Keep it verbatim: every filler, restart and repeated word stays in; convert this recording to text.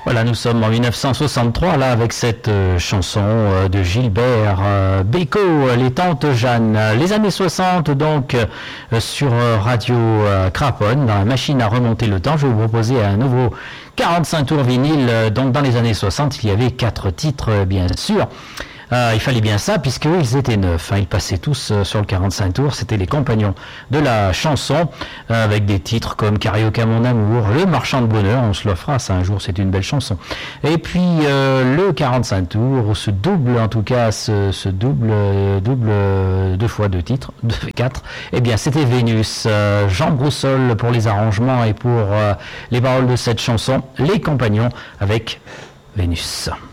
Voilà, nous sommes en mille neuf cent soixante-trois, là, avec cette euh, chanson euh, de Gilbert euh, Bécaud, Les Tantes Jeanne. Les années soixante, donc, euh, sur euh, Radio euh, Craponne, dans la machine à remonter le temps, je vais vous proposer un nouveau quarante-cinq tours vinyle. Donc, dans les années soixante, il y avait quatre titres, euh, bien sûr. Euh, il fallait bien ça, puisqu'ils étaient neufs. Hein. Ils passaient tous euh, sur le quarante-cinq tours. C'était les compagnons de la chanson, euh, avec des titres comme Carioca mon amour, Le Marchand de Bonheur, on se le fera, ça un jour, c'est une belle chanson. Et puis euh, le quarante-cinq tours, ce double, en tout cas, ce, ce double, euh, double, euh, deux fois deux titres, deux, quatre, eh bien c'était Vénus. Euh, Jean Broussol pour les arrangements et pour euh, les paroles de cette chanson, Les Compagnons avec Vénus.